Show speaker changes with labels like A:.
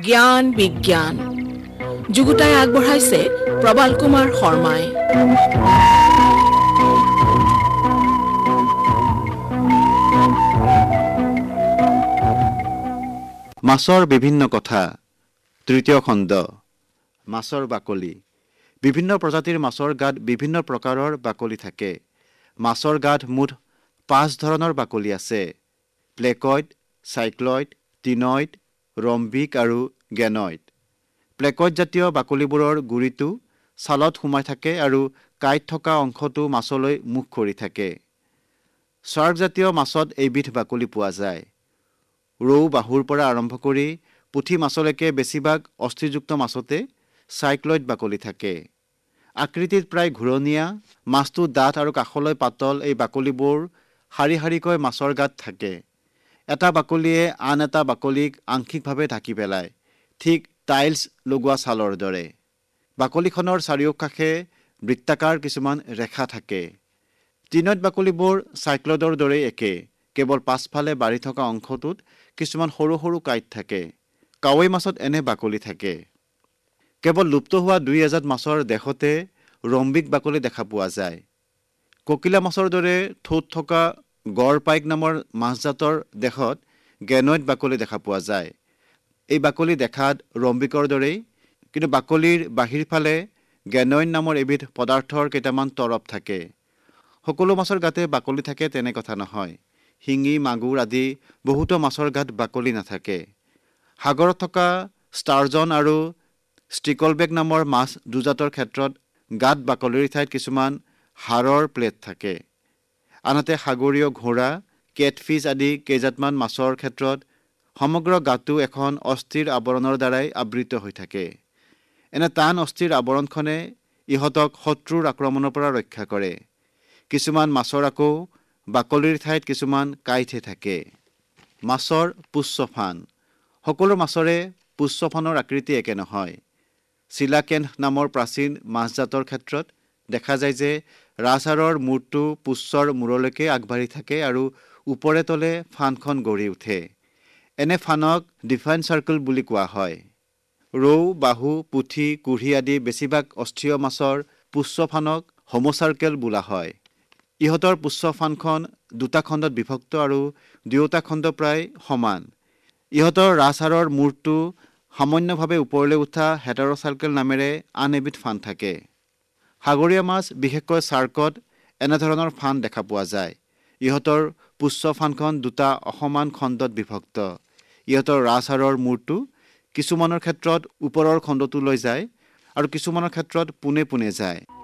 A: জ্ঞান বিজ্ঞান যুগুতাই আগবঢ়াইছে প্ৰবাল কুমাৰ শৰ্মাই।
B: মাছৰ বিভিন্ন কথা। তৃতীয় খণ্ড। মাছৰ বাকলি। বিভিন্ন প্ৰজাতিৰ মাছৰ গাত বিভিন্ন প্ৰকাৰৰ বাকলি থাকে। মাছৰ গাত মুঠ 5 ধৰণৰ বাকলি আছে: প্লেকইড, চাইক্লইড, টিনইড, ৰম্বিক আৰু গেনইড। প্লেকইড জাতীয় বাকলিবোৰৰ গুৰিটো ছালত সোমাই থাকে আৰু কাঁইট থকা অংশটো মাছলৈ মুখ কৰি থাকে। শাৰ্ক জাতীয় মাছত এইবিধ বাকলি পোৱা যায়। ৰৌ বাহুৰ পৰা আৰম্ভ কৰি পুঠি মাছলৈকে বেছিভাগ অস্থিযুক্ত মাছতে চাইক্লইড বাকলি থাকে। আকৃতিত প্ৰায় ঘূৰণীয়া, মাছটো ডাঠ আৰু কাষলৈ পাতল। এই বাকলিবোৰ শাৰী শাৰীকৈ মাছৰ গাত থাকে। এটা বাকলিয়ে আন এটা বাকলিক আংশিকভাৱে ঢাকি পেলায়, ঠিক টাইলছ লগোৱা ছালৰ দৰে। বাকলিখনৰ চাৰিওকাষে বৃত্তাকাৰ কিছুমান ৰেখা থাকে। টিনইড বাকলিবোৰ চাইক্লইডৰ দৰেই একে, কেৱল পাছফালে বাঢ়ি থকা অংশটোত কিছুমান সৰু সৰু কাঁইট থাকে। কাৱৈ মাছত এনে বাকলি থাকে। কেৱল লুপ্ত হোৱা 2 এজাত মাছৰ দেহতে ৰম্বিক বাকলি দেখা পোৱা যায়। ককিলা মাছৰ দৰে ঠোঁট থকা গড় পাইক নামৰ মাছজাতৰ দেহত গেনইড বাকলি দেখা পোৱা যায়। এই বাকলি দেখাত ৰম্বিকৰ দৰেই, কিন্তু বাকলিৰ বাহিৰ ফালে গেনইড নামৰ এবিধ পদাৰ্থৰ কেইটামান তৰপ থাকে। সকলো মাছৰ গাতে বাকলি থাকে তেনে কথা নহয়। শিঙি, মাগুৰ আদি বহুতো মাছৰ গাত বাকলি নাথাকে। সাগৰত থকা ষ্টাৰজন আৰু ষ্টিকলবেক নামৰ মাছ দুজাতৰ ক্ষেত্ৰত গাত বাকলিৰ ঠাইত কিছুমান হাড়ৰ প্লেট থাকে। আনহাতে সাগৰীয় ঘোঁৰা, কেটফিছ আদি কেইজাতমান মাছৰ ক্ষেত্ৰত সমগ্ৰ গাটো এখন অস্থিৰ আৱৰণৰ দ্বাৰাই আবৃত হৈ থাকে। এনে টান অস্থিৰ আৱৰণখনে ইহঁতক শত্ৰুৰ আক্ৰমণৰ পৰা ৰক্ষা কৰে। কিছুমান মাছৰ আকৌ বাকলিৰ ঠাইত কিছুমান কাঁইটহে থাকে। মাছৰ পুচ্ছফান। সকলো মাছৰে পুচ্ছফানৰ আকৃতি একে নহয়। চিলাকেন্থ নামৰ প্ৰাচীন মাছজাতৰ ক্ষেত্ৰত দেখা যায় যে ৰাজহাড়ৰ মূৰটো পুচ্ছৰ মূৰলৈকে আগবাঢ়ি থাকে আৰু ওপৰে তলে ফানখন গঢ়ি উঠে। এনে ফানক ডিফাইন চাৰ্কেল বুলি কোৱা হয়। ৰৌ, বাহু, পুঠি, কুঢ়ি আদি বেছিভাগ অস্থিৰ মাছৰ পুচ্ছফানক হোমোচাৰ্কেল বোলা হয়। ইহঁতৰ পুচ্ছফানখন 2টা খণ্ডত বিভক্ত আৰু দুয়োটা খণ্ড প্ৰায় সমান। ইহঁতৰ ৰাজহাড়ৰ মূৰটো সামান্যভাৱে ওপৰলৈ উঠা হেটাৰ'চাৰ্কেল নামেৰে আন এবিধ ফান থাকে। সাগৰীয় মাছ, বিশেষকৈ চাৰ্কত এনেধৰণৰ ফান দেখা পোৱা যায়। ইহঁতৰ পুচ্ছফানখন 2টা অসমান খণ্ডত বিভক্ত। ইহঁতৰ ৰাজহাড়ৰ মূৰটো কিছুমানৰ ক্ষেত্ৰত ওপৰৰ খণ্ডটোলৈ যায় আৰু কিছুমানৰ ক্ষেত্ৰত পোনে পোনে যায়।